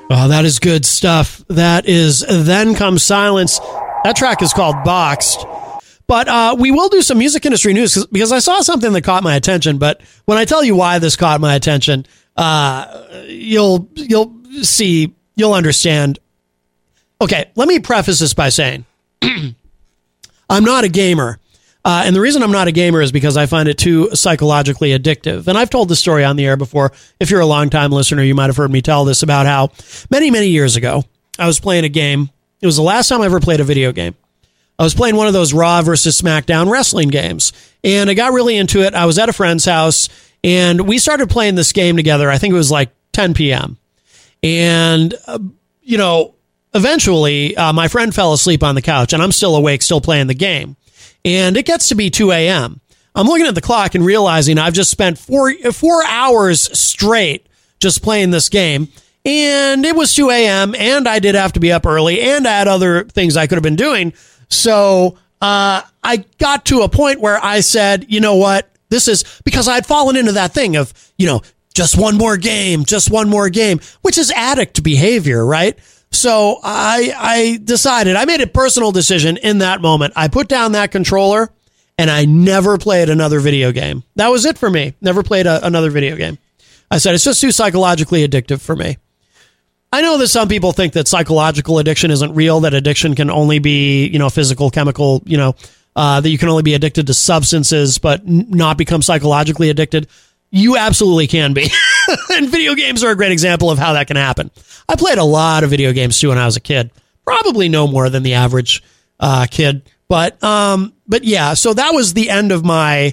Oh, that is good stuff. That is Then Comes Silence. That track is called Boxed. But we will do some music industry news because I saw something that caught my attention. But when I tell you why this caught my attention, you'll see, you'll understand. Okay, let me preface this by saying I'm not a gamer. And the reason I'm not a gamer is because I find it too psychologically addictive. And I've told this story on the air before. If you're a longtime listener, you might have heard me tell this about how many, many years ago, I was playing a game. It was the last time I ever played a video game. I was playing one of those Raw versus SmackDown wrestling games. And I got really into it. I was at a friend's house, and we started playing this game together. I think it was like 10 p.m. And, eventually, my friend fell asleep on the couch, and I'm still awake, still playing the game. And it gets to be 2 a.m. I'm looking at the clock and realizing I've just spent four hours straight just playing this game. And it was 2 a.m. and I did have to be up early and I had other things I could have been doing. So I got to a point where I said, you know what? This is because I'd fallen into that thing of, just one more game, which is addict behavior, right? So I decided, I made a personal decision in that moment. I put down that controller and I never played another video game. That was it for me. Never played another video game. I said, it's just too psychologically addictive for me. I know that some people think that psychological addiction isn't real, that addiction can only be, physical, chemical, that you can only be addicted to substances, but not become psychologically addicted. You absolutely can be. And video games are a great example of how that can happen. I played a lot of video games too when I was a kid. Probably no more than the average kid. But yeah, so that was the end of my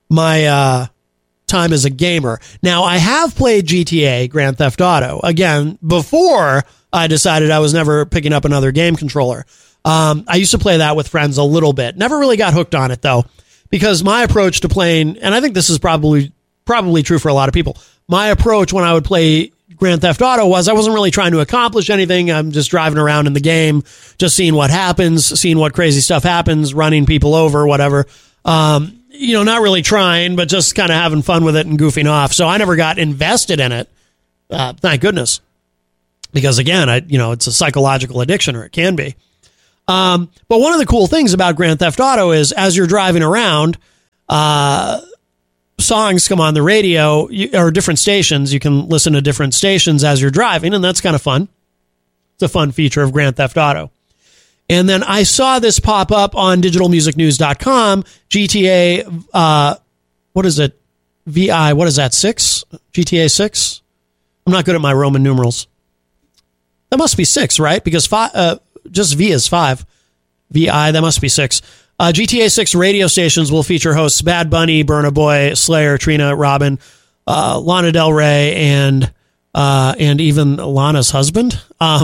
time as a gamer. Now, I have played GTA, Grand Theft Auto, again, before I decided I was never picking up another game controller. I used to play that with friends a little bit. Never really got hooked on it, though, because my approach to playing, and I think this is probably true for a lot of people, my approach when I would play Grand Theft Auto was I wasn't really trying to accomplish anything. I'm just driving around in the game, just seeing what happens, seeing what crazy stuff happens, running people over, whatever. Not really trying, but just kind of having fun with it and goofing off. So I never got invested in it. Thank goodness. Because again, it's a psychological addiction, or it can be. But one of the cool things about Grand Theft Auto is as you're driving around, songs come on the radio or different stations. You can listen to different stations as you're driving, and that's kind of fun. It's a fun feature of Grand Theft Auto. And then I saw this pop up on digitalmusicnews.com, GTA, what is it? VI, what is that, 6? GTA 6? I'm not good at my Roman numerals. That must be 6, right? Because just V is 5. VI, that must be 6. GTA 6 radio stations will feature hosts Bad Bunny, Burna Boy, Slayer, Trina, Robin, Lana Del Rey, and even Lana's husband.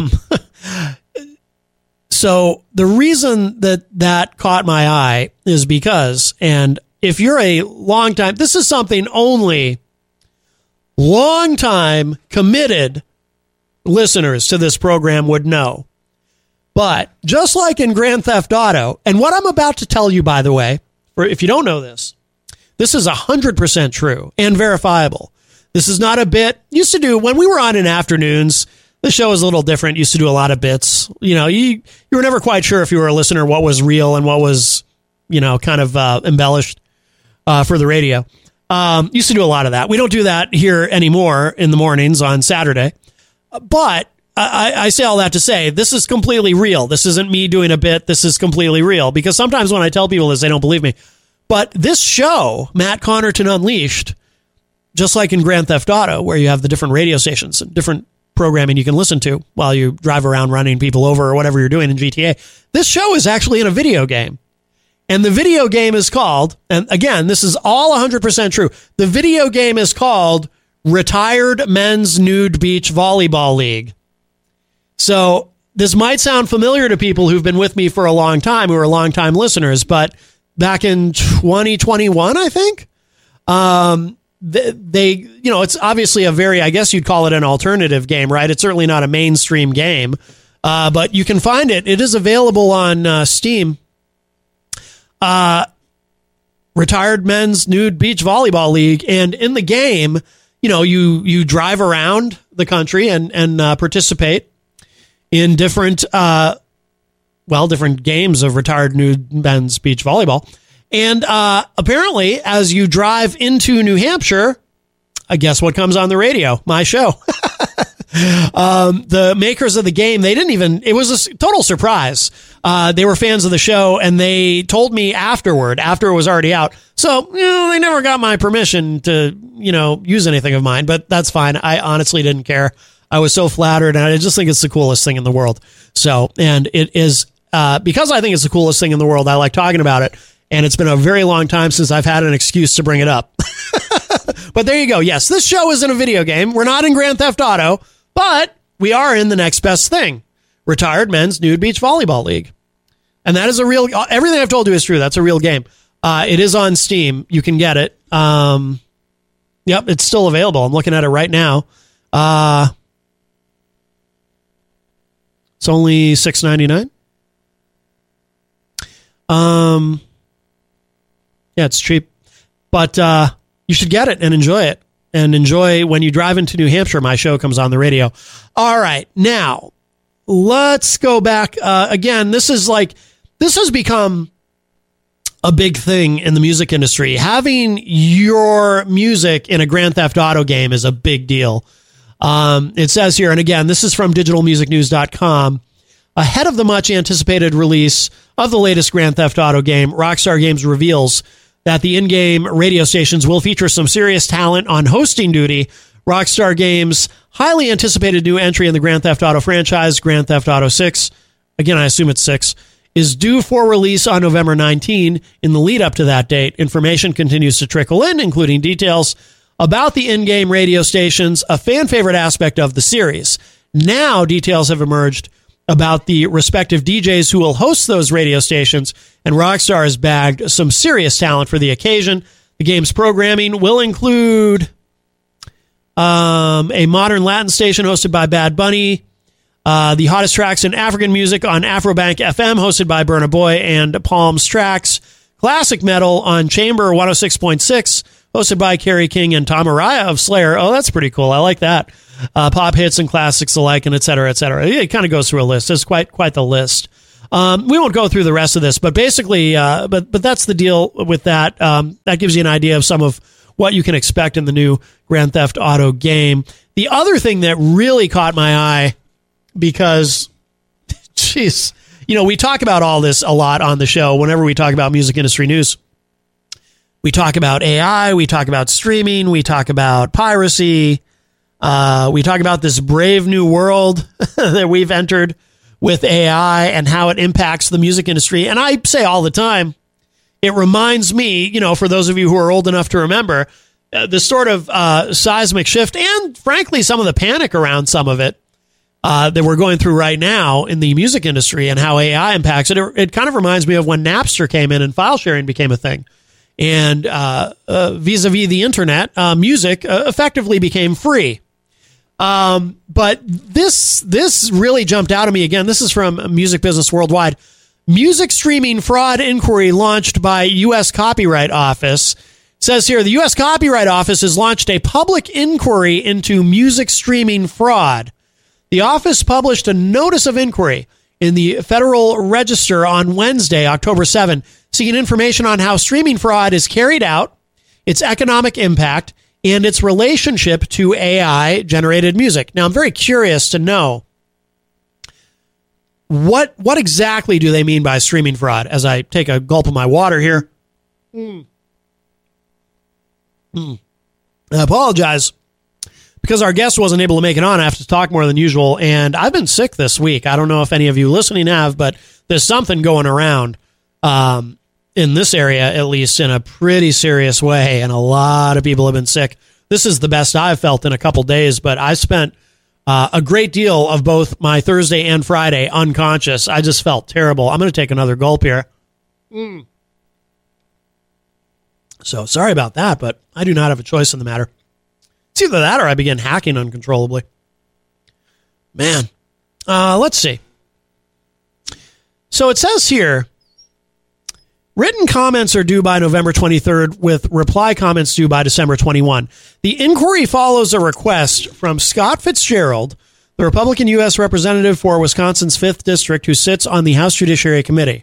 So the reason that caught my eye is because, and if you're a long time, this is something only long time committed listeners to this program would know. But just like in Grand Theft Auto, and what I'm about to tell you, by the way, if you don't know this is 100% true and verifiable. This is not a bit. Used to do, when we were on in afternoons, the show was a little different. Used to do a lot of bits. You were never quite sure if you were a listener what was real and what was, kind of embellished for the radio. Used to do a lot of that. We don't do that here anymore in the mornings on Saturday. But I say all that to say, this is completely real. This isn't me doing a bit. This is completely real. Because sometimes when I tell people this, they don't believe me. But this show, Matt Connerton Unleashed, just like in Grand Theft Auto, where you have the different radio stations and different programming you can listen to while you drive around running people over or whatever you're doing in GTA, this show is actually in a video game. And the video game is called, and again, this is all 100% true, the video game is called Retired Men's Nude Beach Volleyball League. So this might sound familiar to people who've been with me for a long time, who are longtime listeners, but back in 2021, I think, it's obviously a very, I guess you'd call it an alternative game, right? It's certainly not a mainstream game, but you can find it. It is available on Steam. Retired Men's Nude Beach Volleyball League. And in the game, you drive around the country and participate in different games of retired nude men's beach volleyball. And apparently, as you drive into New Hampshire, guess what comes on the radio? My show. The makers of the game, it was a total surprise. They were fans of the show, and they told me after it was already out. So, they never got my permission to, use anything of mine, but that's fine. I honestly didn't care. I was so flattered, and I just think it's the coolest thing in the world. So, and it is, because I think it's the coolest thing in the world, I like talking about it. And it's been a very long time since I've had an excuse to bring it up. But there you go. Yes, this show isn't a video game. We're not in Grand Theft Auto, but we are in the next best thing, Retired Men's Nude Beach Volleyball League. And that is everything I've told you is true. That's a real game. It is on Steam. You can get it. Yep, it's still available. I'm looking at it right now. It's only $6.99. Yeah, it's cheap, but you should get it and enjoy it. And enjoy when you drive into New Hampshire. My show comes on the radio. All right, now let's go back. Again, this has become a big thing in the music industry. Having your music in a Grand Theft Auto game is a big deal. It says here, and again, this is from digitalmusicnews.com. Ahead of the much anticipated release of the latest Grand Theft Auto game, Rockstar Games reveals that the in-game radio stations will feature some serious talent on hosting duty. Rockstar Games' highly anticipated new entry in the Grand Theft Auto franchise, Grand Theft Auto 6, again, I assume it's 6, is due for release on November 19. In the lead up to that date, information continues to trickle in, including details about the in-game radio stations, a fan-favorite aspect of the series. Now, details have emerged about the respective DJs who will host those radio stations, and Rockstar has bagged some serious talent for the occasion. The game's programming will include a modern Latin station hosted by Bad Bunny, the hottest tracks in African music on Afrobank FM, hosted by Burna Boy and Palms Tracks, classic metal on Chamber 106.6, hosted by Kerry King and Tom Araya of Slayer. Oh, that's pretty cool. I like that. Pop hits and classics alike, and et cetera, et cetera. It kind of goes through a list. It's quite the list. We won't go through the rest of this, but basically, but that's the deal with that. That gives you an idea of some of what you can expect in the new Grand Theft Auto game. The other thing that really caught my eye, because, geez, we talk about all this a lot on the show whenever we talk about music industry news. We talk about AI, we talk about streaming, we talk about piracy. We talk about this brave new world that we've entered with AI and how it impacts the music industry. And I say all the time, it reminds me, for those of you who are old enough to remember, the sort of seismic shift and, frankly, some of the panic around some of it that we're going through right now in the music industry and how AI impacts it. It kind of reminds me of when Napster came in and file sharing became a thing. And vis-a-vis the internet, music effectively became free. But this really jumped out at me again. This is from Music Business Worldwide. Music streaming fraud inquiry launched by U.S. Copyright Office. It says here, the U.S. Copyright Office has launched a public inquiry into music streaming fraud. The office published a notice of inquiry in the Federal Register on Wednesday, October 7, seeking information on how streaming fraud is carried out, its economic impact, and its relationship to AI-generated music. Now, I'm very curious to know what exactly do they mean by streaming fraud, as I take a gulp of my water here. I apologize, because our guest wasn't able to make it on. I have to talk more than usual, and I've been sick this week. I don't know if any of you listening have, but there's something going around in this area, at least, in a pretty serious way, and a lot of people have been sick. This is the best I've felt in a couple days, but I spent a great deal of both my Thursday and Friday unconscious. I just felt terrible. I'm going to take another gulp here. So sorry about that, but I do not have a choice in the matter. It's either that or I begin hacking uncontrollably. Man, let's see. So it says here, Written comments are due by November 23rd, with reply comments due by December 21. The inquiry follows a request from Scott Fitzgerald, the Republican U.S. Representative for Wisconsin's 5th District, who sits on the House Judiciary Committee.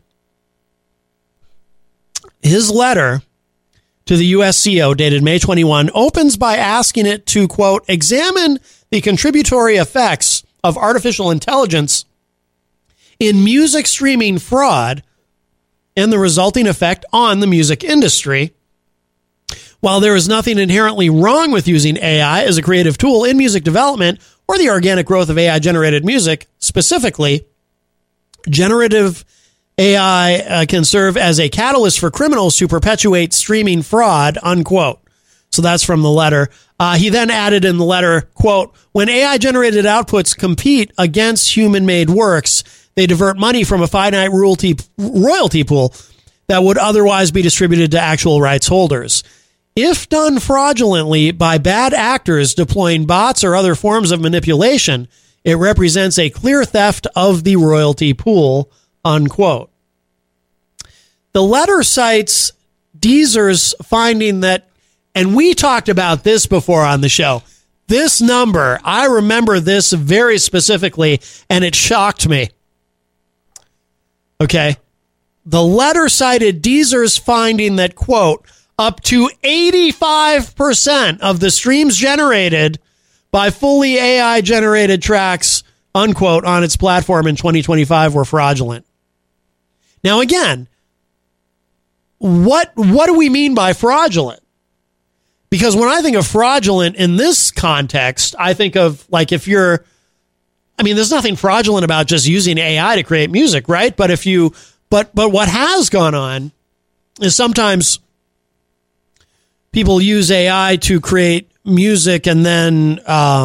His letter to the USCO, dated May 21, opens by asking it to, quote, examine the contributory effects of artificial intelligence in music streaming fraud and the resulting effect on the music industry. While there is nothing inherently wrong with using AI as a creative tool in music development or the organic growth of AI-generated music, specifically, generative AI can serve as a catalyst for criminals to perpetuate streaming fraud, unquote. So that's from the letter. He then added in the letter, quote, when AI-generated outputs compete against human-made works, they divert money from a finite royalty pool that would otherwise be distributed to actual rights holders. If done fraudulently by bad actors deploying bots or other forms of manipulation, it represents a clear theft of the royalty pool, unquote. The letter cites Deezer's finding that, and we talked about this before on the show, this number, I remember this very specifically, and it shocked me. Okay. The letter cited Deezer's finding that, quote, up to 85% of the streams generated by fully AI-generated tracks, unquote, on its platform in 2025 were fraudulent. Now, again, what do we mean by fraudulent? Because when I think of fraudulent in this context, I think of, like, if you're, I mean, there's nothing fraudulent about just using AI to create music, right? But if you, but what has gone on is sometimes people use AI to create music and then,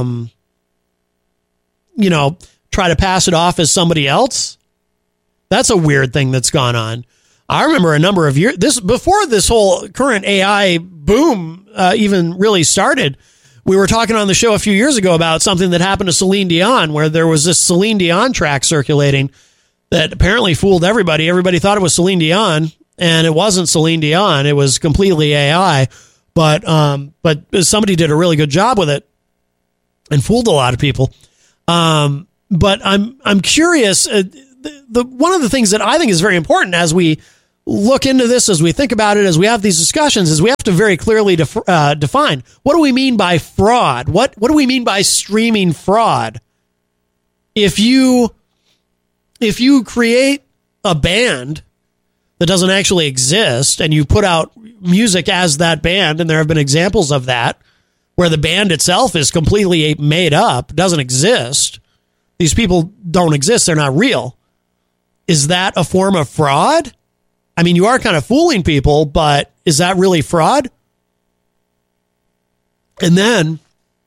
try to pass it off as somebody else. That's a weird thing that's gone on. I remember a number of years, before this whole current AI boom even really started, we were talking on the show a few years ago about something that happened to Celine Dion, where there was this Celine Dion track circulating that apparently fooled everybody. Everybody thought it was Celine Dion, and it wasn't Celine Dion. It was completely AI. But somebody did a really good job with it and fooled a lot of people. But I'm curious. One of the things that I think is very important as we look into this, as we think about it, as we have these discussions, is we have to very clearly define, what do we mean by fraud? What do we mean by streaming fraud? If you create a band that doesn't actually exist and you put out music as that band, and there have been examples of that, where the band itself is completely made up, doesn't exist, these people don't exist, they're not real. Is that a form of fraud? I mean, you are kind of fooling people, but is that really fraud? And then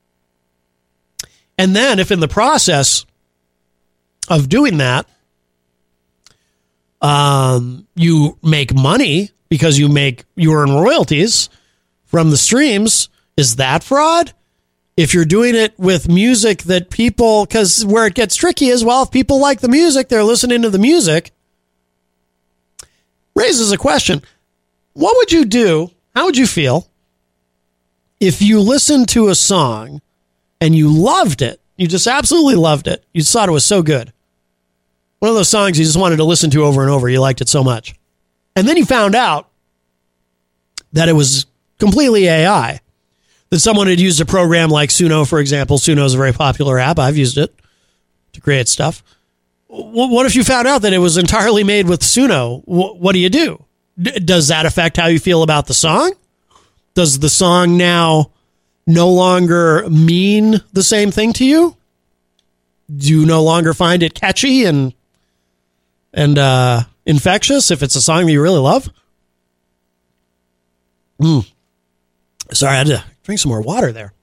if in the process of doing that, you make money because you earn royalties from the streams, is that fraud? If you're doing it with music that people, because where it gets tricky is, well, if people like the music, they're listening to the music. Raises a question. What would you do? How would you feel if you listened to a song and you loved it? You just absolutely loved it. You just thought it was so good. One of those songs you just wanted to listen to over and over. You liked it so much. And then you found out that it was completely AI. That someone had used a program like Suno, for example. Suno is a very popular app. I've used it to create stuff. What if you found out that it was entirely made with Suno? What do you do? Does that affect how you feel about the song? Does the song now no longer mean the same thing to you? Do you no longer find it catchy and infectious if it's a song that you really love? Sorry, I had to drink some more water there.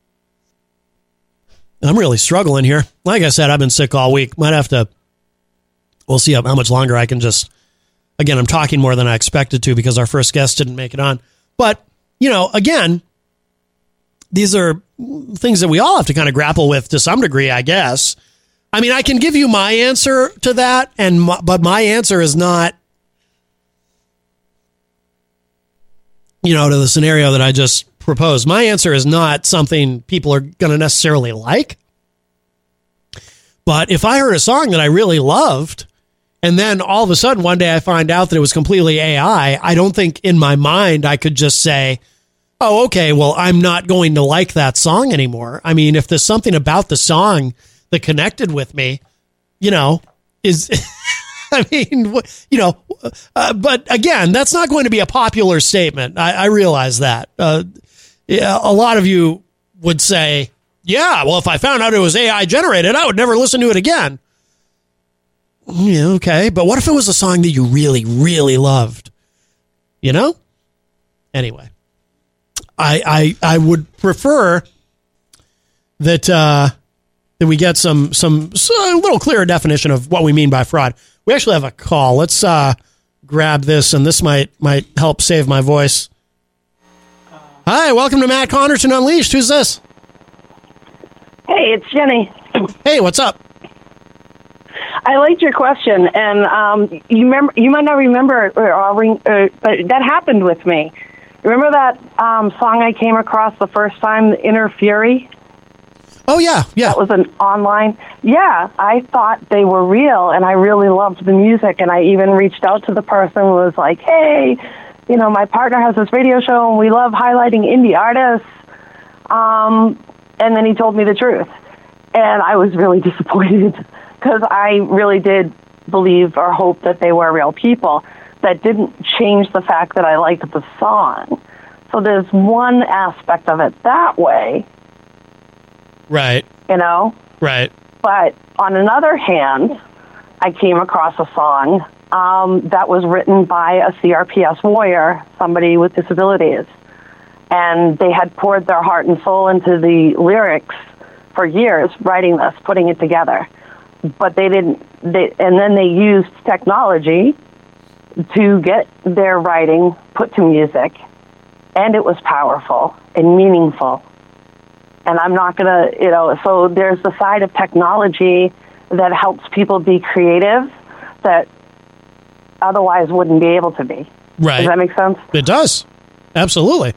I'm really struggling here. Like I said, I've been sick all week. We'll see how much longer I can just, again, I'm talking more than I expected to because our first guest didn't make it on. But, again, these are things that we all have to kind of grapple with to some degree, I guess. I mean, I can give you my answer to that, but my answer is not to the scenario that I just proposed. My answer is not something people are going to necessarily like. But if I heard a song that I really loved, and then all of a sudden one day I find out that it was completely AI, I don't think in my mind I could just say, oh, okay, well, I'm not going to like that song anymore. I mean, if there's something about the song that connected with me, is, I mean, but again, that's not going to be a popular statement. I realize that. Yeah, a lot of you would say, yeah, well, if I found out it was AI generated, I would never listen to it again. Yeah, okay, but what if it was a song that you really, really loved? Anyway, I would prefer that we get some a little clearer definition of what we mean by fraud. We actually have a call. Let's grab this, and this might help save my voice. Hi, welcome to Matt Connerton Unleashed. Who's this? Hey, it's Jenny. Hey, what's up? I liked your question, and you might not remember, but that happened with me. Remember that song I came across the first time, Inner Fury? Oh, yeah. That was an online. Yeah, I thought they were real, and I really loved the music, and I even reached out to the person and was like, hey, my partner has this radio show, and we love highlighting indie artists. And then he told me the truth, and I was really disappointed because I really did believe or hope that they were real people. That didn't change the fact that I liked the song. So there's one aspect of it that way. Right. Right. But on another hand, I came across a song that was written by a CRPS warrior, somebody with disabilities. And they had poured their heart and soul into the lyrics for years, writing this, putting it together. But and then they used technology to get their writing put to music. And it was powerful and meaningful. And I'm not going to, so there's the side of technology that helps people be creative that otherwise wouldn't be able to be. Right. Does that make sense? It does. Absolutely.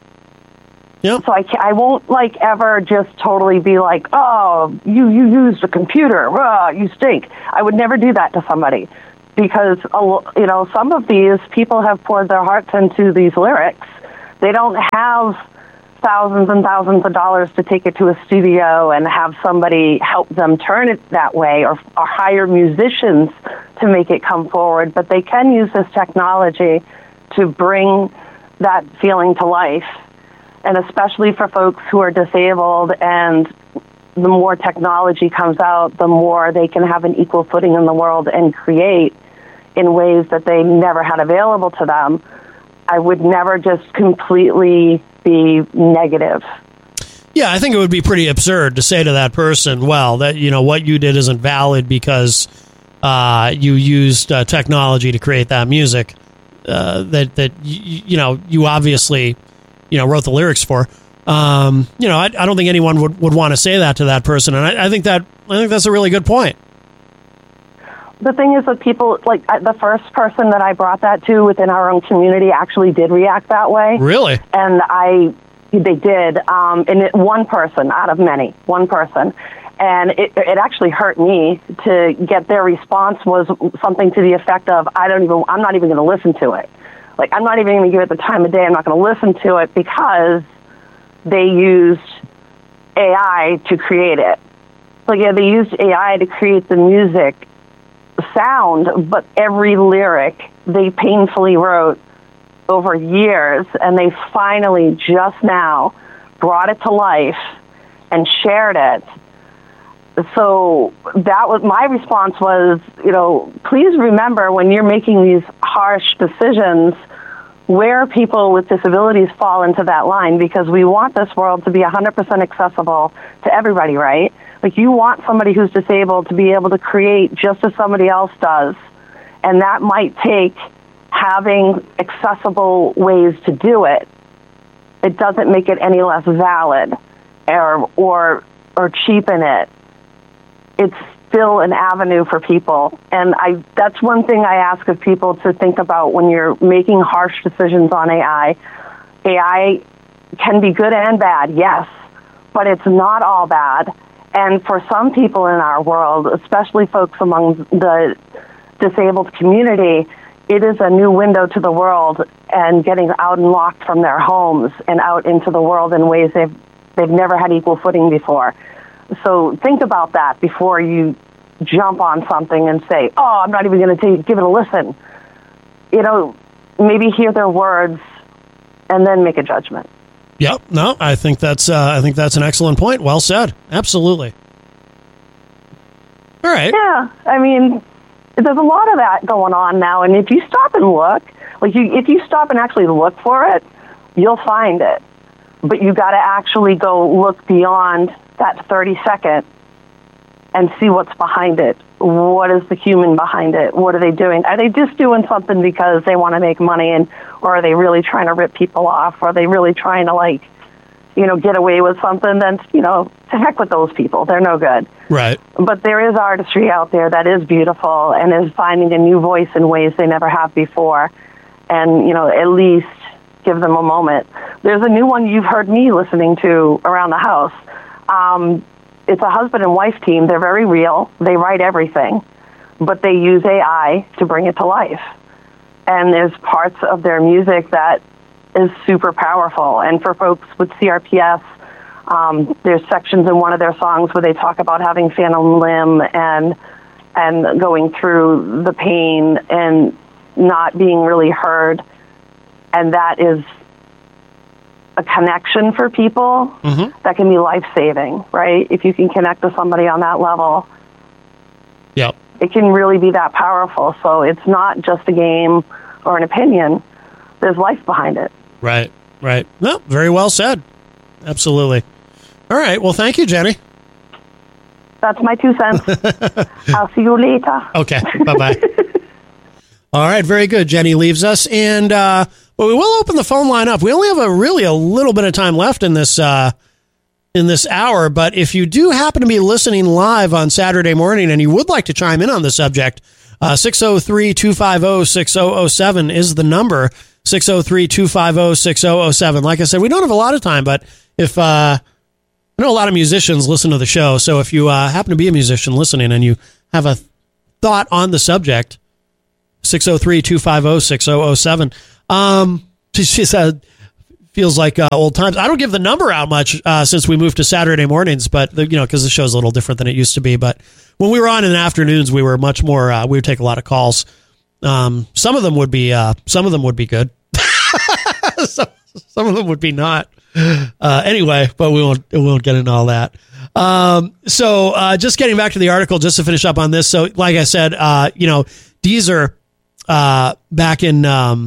Yeah. So I won't ever just totally be like, oh, you used a computer, you stink. I would never do that to somebody because, some of these people have poured their hearts into these lyrics. They don't have thousands and thousands of dollars to take it to a studio and have somebody help them turn it that way or hire musicians to make it come forward, but they can use this technology to bring that feeling to life. And especially for folks who are disabled, and the more technology comes out, the more they can have an equal footing in the world and create in ways that they never had available to them. I would never just completely be negative. Yeah, I think it would be pretty absurd to say to that person, well, that what you did isn't valid because you used technology to create that music that you obviously wrote the lyrics for. I don't think anyone would want to say that to that person, and I think that's a really good point. The thing is that people, the first person that I brought that to within our own community actually did react that way. Really? And they did, and one person out of many, one person. And it actually hurt me to get their response was something to the effect of, I'm not even going to listen to it. I'm not even going to give it the time of day. I'm not going to listen to it because they used AI to create it. They used AI to create the music sound, but every lyric they painfully wrote over years, and they finally just now brought it to life and shared it. So that was my response was, please remember when you're making these harsh decisions where people with disabilities fall into that line, because we want this world to be 100% accessible to everybody, right? You want somebody who's disabled to be able to create just as somebody else does. And that might take having accessible ways to do it. It doesn't make it any less valid or cheapen it. It's still an avenue for people. And that's one thing I ask of people to think about when you're making harsh decisions on AI. AI can be good and bad, yes, but it's not all bad. And for some people in our world, especially folks among the disabled community, it is a new window to the world and getting out and locked from their homes and out into the world in ways they've never had equal footing before. So think about that before you jump on something and say, oh, I'm not even going to give it a listen. You know, maybe hear their words and then make a judgment. Yep. No, I think that's an excellent point. Well said. Absolutely. All right. Yeah. I mean, there's a lot of that going on now. And if you stop and look, if you stop and actually look for it, you'll find it. But you got to actually go look beyond that 30-second and see what's behind it. What is the human behind it? What are they doing? Are they just doing something because they want to make money, or are they really trying to rip people off? Or are they really trying to, get away with something? Then, to heck with those people. They're no good. Right. But there is artistry out there that is beautiful and is finding a new voice in ways they never have before. And, at least give them a moment. There's a new one you've heard me listening to around the house. It's a husband and wife team. They're very real. They write everything, but they use AI to bring it to life. And there's parts of their music that is super powerful. And for folks with CRPS, there's sections in one of their songs where they talk about having phantom limb and going through the pain and not being really heard. And that is a connection for people that can be life-saving, right? If you can connect with somebody on that level, yep, it can really be that powerful. So it's not just a game or an opinion. There's life behind it. Right. No, very well said. Absolutely. All right. Well, thank you, Jenny. That's my 2 cents. I'll see you later. Okay. Bye-bye. All right. Very good. Jenny leaves us. And but we will open the phone line up. We only have a little bit of time left in this hour. But if you do happen to be listening live on Saturday morning and you would like to chime in on the subject, 603-250-6007 is the number. 603-250-6007. Like I said, we don't have a lot of time, but if I know a lot of musicians listen to the show, so if you happen to be a musician listening and you have a thought on the subject, 603-250-6007. She said, feels like old times. I don't give the number out much since we moved to Saturday mornings, but because the show's a little different than it used to be. But when we were on in the afternoons, we were much more. We would take a lot of calls. Some of them would be good. Some of them would be not. Anyway, but we won't get into all that. So just getting back to the article, just to finish up on this. So, like I said, Deezer back in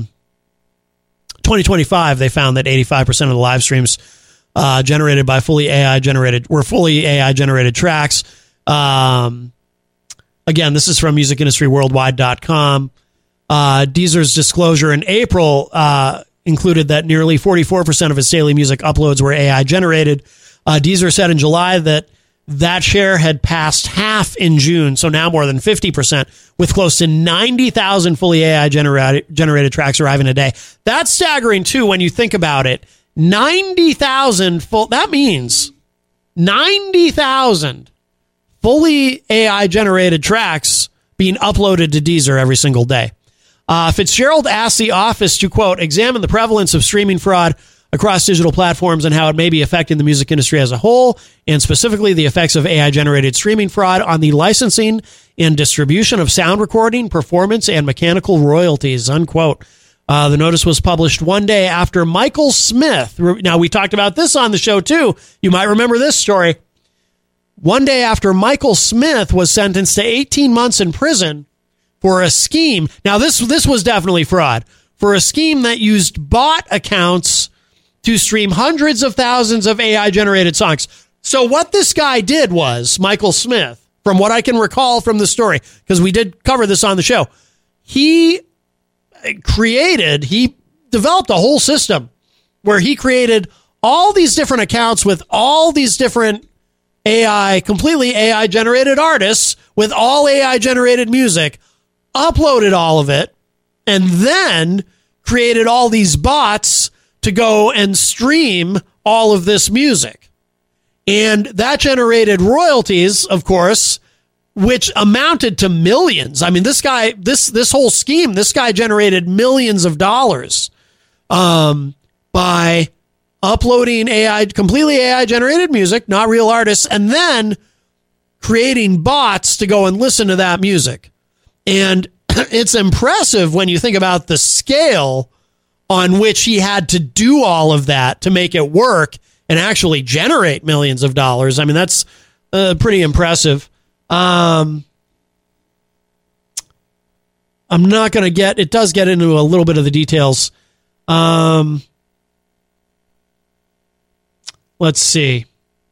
2025, they found that 85% of the live streams generated by fully AI generated tracks. Again, this is from musicindustryworldwide.com. Deezer's disclosure in April included that nearly 44% of its daily music uploads were AI generated. Deezer said in July that share had passed half in June, so now more than 50%, with close to 90,000 fully AI generated tracks arriving a day. That's staggering, too, when you think about it. 90,000 that means 90,000 fully AI generated tracks being uploaded to Deezer every single day. Fitzgerald asked the office to, quote, examine the prevalence of streaming fraud across digital platforms and how it may be affecting the music industry as a whole, and specifically the effects of AI-generated streaming fraud on the licensing and distribution of sound recording, performance, and mechanical royalties, unquote. The notice was published one day after Michael Smith. Now, we talked about this on the show, too. You might remember this story. One day after Michael Smith was sentenced to 18 months in prison for a scheme. Now, this was definitely fraud. For a scheme that used bot accounts to stream hundreds of thousands of AI-generated songs. So what this guy did was, Michael Smith, from what I can recall from the story, because we did cover this on the show, he developed a whole system where he created all these different accounts with all these different completely AI-generated artists with all AI-generated music, uploaded all of it, and then created all these bots to go and stream all of this music. And that generated royalties, of course, which amounted to millions. I mean, this guy, this whole scheme, this guy generated millions of dollars by uploading completely AI generated music, not real artists, and then creating bots to go and listen to that music. And it's impressive when you think about the scale on which he had to do all of that to make it work and actually generate millions of dollars. I mean, that's pretty impressive. I'm not going to it does get into a little bit of the details. Let's see.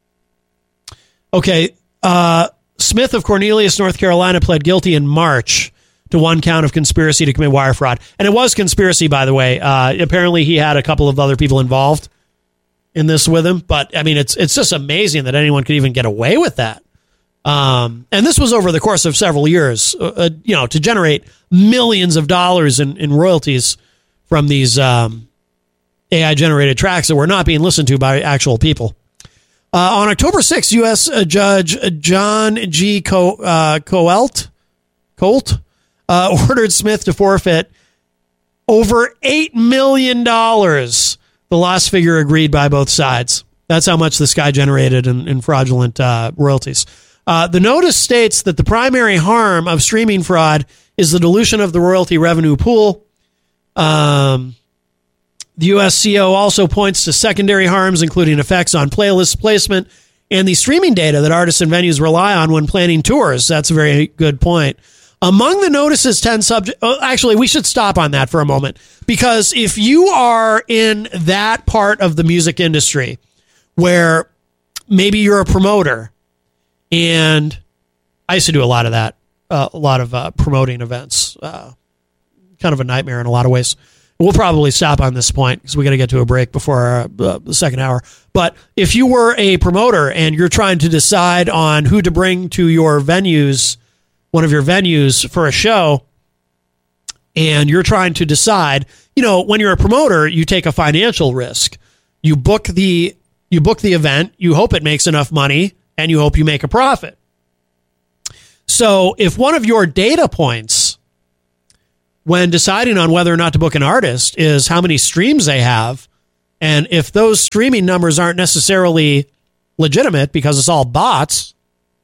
Okay. Smith of Cornelius, North Carolina, pled guilty in March to one count of conspiracy to commit wire fraud. And it was conspiracy, by the way. Apparently he had a couple of other people involved in this with him. But I mean, it's just amazing that anyone could even get away with that. And this was over the course of several years, to generate millions of dollars in royalties from these AI generated tracks that were not being listened to by actual people. On October 6th, U.S. Judge John G. Colt ordered Smith to forfeit over $8 million, the loss figure agreed by both sides. That's how much this guy generated in fraudulent royalties. The notice states that the primary harm of streaming fraud is the dilution of the royalty revenue pool. The USCO also points to secondary harms, including effects on playlist placement and the streaming data that artists and venues rely on when planning tours. That's a very good point. Among the notice's 10 subjects, actually, we should stop on that for a moment, because if you are in that part of the music industry where maybe you're a promoter, and I used to do a lot of that, promoting events, kind of a nightmare in a lot of ways. We'll probably stop on this point because we got to get to a break before the second hour. But if you were a promoter and you're trying to decide on who to bring to your venues, one of your venues for a show, and you're trying to decide, when you're a promoter, you take a financial risk. You book the event, you hope it makes enough money, and you hope you make a profit. So if one of your data points when deciding on whether or not to book an artist is how many streams they have, and if those streaming numbers aren't necessarily legitimate because it's all bots,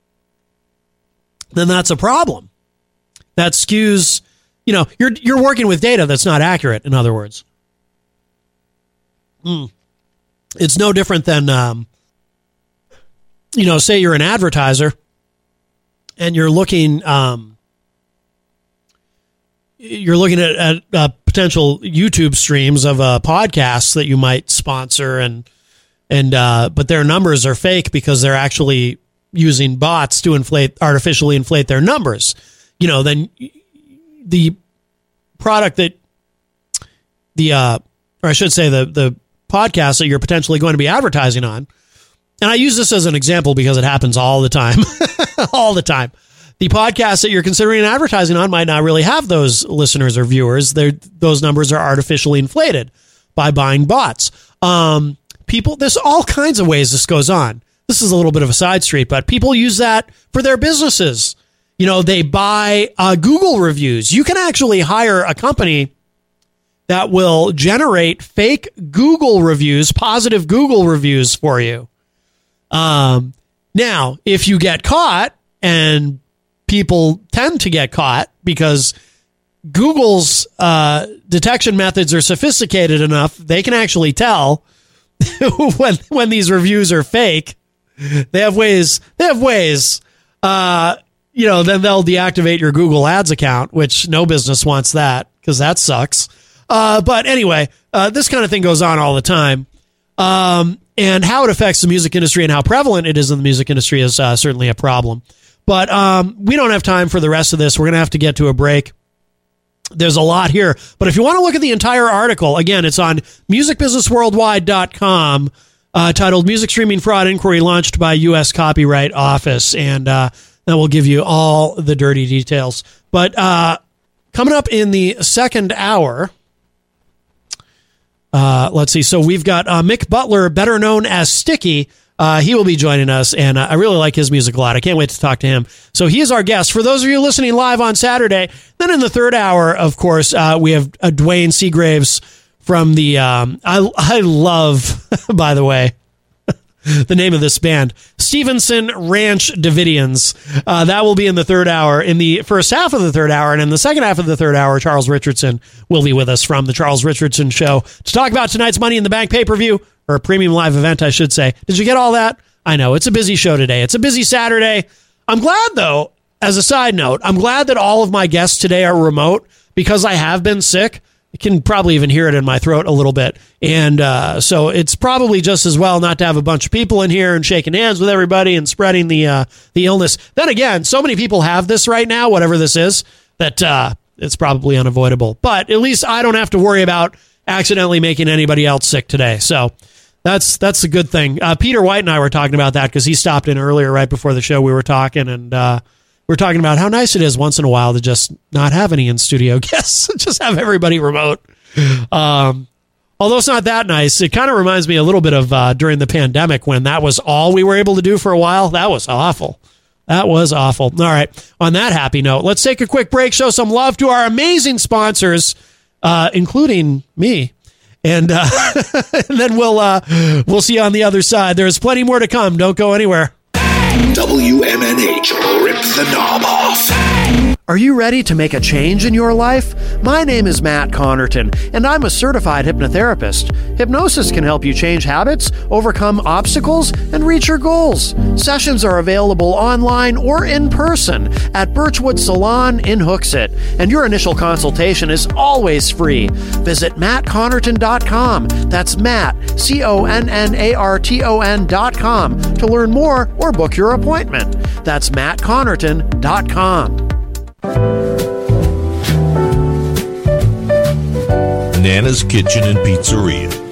then that's a problem. That skews, you're working with data that's not accurate, in other words. It's no different than, say you're an advertiser and you're looking at potential YouTube streams of podcasts that you might sponsor, but their numbers are fake because they're actually using bots to artificially inflate their numbers. Then the product that the podcast that you're potentially going to be advertising on, and I use this as an example because it happens all the time, all the time. The podcast that you're considering advertising on might not really have those listeners or viewers. Those numbers are artificially inflated by buying bots. There's all kinds of ways this goes on. This is a little bit of a side street, but people use that for their businesses. They buy Google reviews. You can actually hire a company that will generate fake Google reviews, positive Google reviews for you. Now, if you get caught, and people tend to get caught because Google's detection methods are sophisticated enough, they can actually tell when these reviews are fake. They have ways. Then they'll deactivate your Google Ads account, which no business wants that because that sucks. But anyway, this kind of thing goes on all the time. And how it affects the music industry and how prevalent it is in the music industry is certainly a problem. But we don't have time for the rest of this. We're going to have to get to a break. There's a lot here. But if you want to look at the entire article, again, it's on musicbusinessworldwide.com, titled Music Streaming Fraud Inquiry Launched by U.S. Copyright Office. And that will give you all the dirty details. But coming up in the second hour, let's see. So we've got Mick Butler, better known as Sticky. He will be joining us, and I really like his music a lot. I can't wait to talk to him. So he is our guest. For those of you listening live on Saturday, then in the third hour, of course, we have Dwayne Seagraves from the, I love, by the way, the name of this band, Stevenson Ranch Davidians. That will be in the third hour. In the first half of the third hour, and in the second half of the third hour, Charles Richardson will be with us from the Charles Richardson Show to talk about tonight's Money in the Bank pay-per-view, or premium live event, I should say. Did you get all that? I know, it's a busy show today. It's a busy Saturday. I'm glad, though, as a side note, I'm glad that all of my guests today are remote because I have been sick. You can probably even hear it in my throat a little bit. And so it's probably just as well not to have a bunch of people in here and shaking hands with everybody and spreading the illness. Then again, so many people have this right now, whatever this is, that it's probably unavoidable. But at least I don't have to worry about accidentally making anybody else sick today. So that's a good thing. Peter White and I were talking about that because he stopped in earlier right before the show. We were talking, and we're talking about how nice it is once in a while to just not have any in-studio guests, just have everybody remote. Although it's not that nice, it kind of reminds me a little bit of during the pandemic when that was all we were able to do for a while. That was awful. That was awful. All right. On that happy note, let's take a quick break, show some love to our amazing sponsors, including me. And, and then we'll see you on the other side. There's plenty more to come. Don't go anywhere. WMNH, rip the knob off. Are you ready to make a change in your life? My name is Matt Connerton, and I'm a certified hypnotherapist. Hypnosis can help you change habits, overcome obstacles, and reach your goals. Sessions are available online or in person at Birchwood Salon in Hooksett, and your initial consultation is always free. Visit mattconnerton.com. That's Matt, CONNARTON.com to learn more or book your appointment. That's mattconnerton.com. Nana's Kitchen and Pizzeria.